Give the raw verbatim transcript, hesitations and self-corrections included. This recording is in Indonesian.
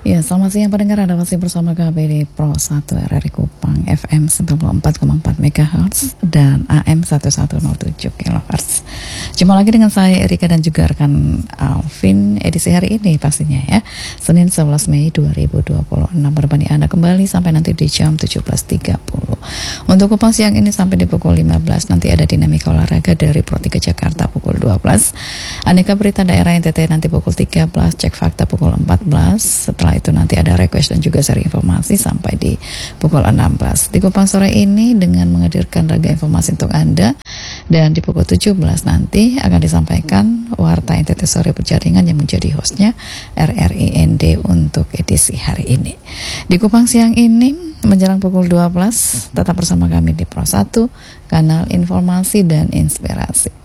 Ya, selamat siang pendengar, Anda masih bersama kami di Pro satu R R I Kupang F M sembilan puluh empat koma empat megahertz dan A M seribu seratus tujuh kilohertz. Jumpa lagi dengan saya Erika dan juga rekan Alvin edisi hari ini pastinya ya, Senin sebelas Mei dua ribu dua puluh enam. Berbanding Anda kembali sampai nanti di jam tujuh belas tiga puluh. Untuk Kupang siang ini sampai di pukul lima belas, nanti ada dinamika olahraga dari Pro tiga Jakarta pukul dua belas. Aneka berita daerah N T T nanti pukul tiga belas, cek fakta pukul empat belas. Setelah itu nanti ada request dan juga seri informasi sampai di pukul enam belas. Di Kupang sore ini dengan menghadirkan raga informasi untuk Anda, dan di pukul tujuh belas nanti akan disampaikan Warta N T T Sore Berjaringan yang menjadi hostnya R R I N D untuk edisi hari ini. Di Kupang siang ini menjelang pukul dua belas tetap bersama kami di Pro satu, kanal informasi dan inspirasi.